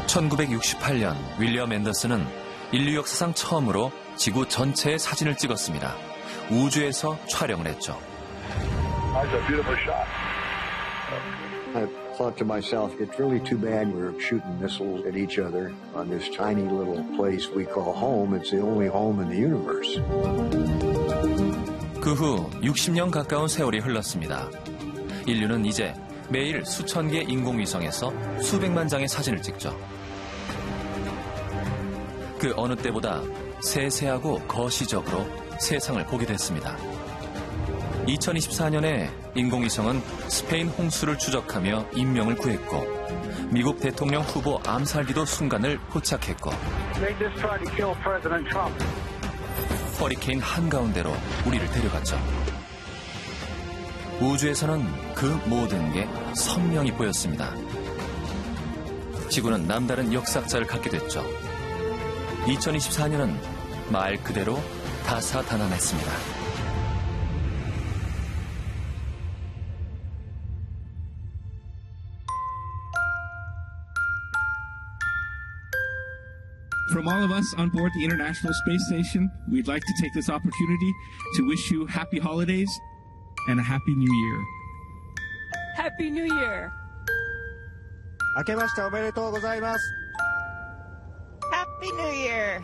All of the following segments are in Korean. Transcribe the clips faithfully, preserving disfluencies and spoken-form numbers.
천구백육십팔 년 윌리엄 앤더슨은 인류 역사상 처음으로 지구 전체의 사진을 찍었습니다. 우주에서 촬영을 했죠. I thought to myself, it's really too bad we're shooting missiles at each other on this tiny little place we call home. It's the only home in the universe. 그 후 육십 년 가까운 세월이 흘렀습니다. 인류는 이제 매일 수천 개 인공위성에서 수백만 장의 사진을 찍죠. 그 어느 때보다 세세하고 거시적으로 세상을 보게 됐습니다. 이천이십사 년에 인공위성은 스페인 홍수를 추적하며 인명을 구했고 미국 대통령 후보 암살기도 순간을 포착했고 허리케인 한가운데로 우리를 데려갔죠. 우주에서는 그 모든 게 선명히 보였습니다. 지구는 남다른 역사자를 갖게 됐죠. 이천이십사 년은 말 그대로 다사다난했습니다. From all of us on board the International Space Station, we'd like to take this opportunity to wish you happy holidays and a happy new year. Happy New Year. 明けましておめでとうございます。 Happy New Year.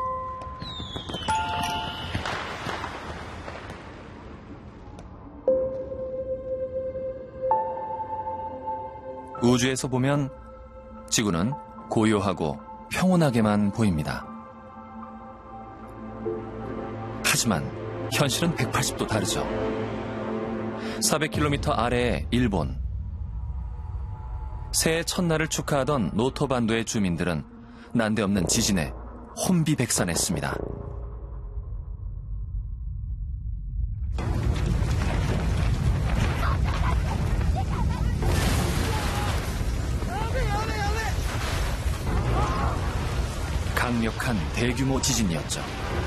우주에서 보면 지구는 고요하고 평온하게만 보입니다. 하지만 현실은 백팔십 도 다르죠. 사백 킬로미터 아래의 일본. 새해 첫날을 축하하던 노토반도의 주민들은 난데없는 지진에 혼비백산했습니다. 강력한 대규모 지진이었죠.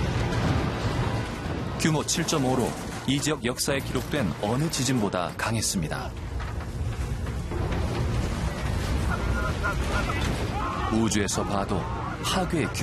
규모 칠 점 오로 이 지역 역사에 기록된 어느 지진보다 강했습니다. 우주에서 봐도 파괴의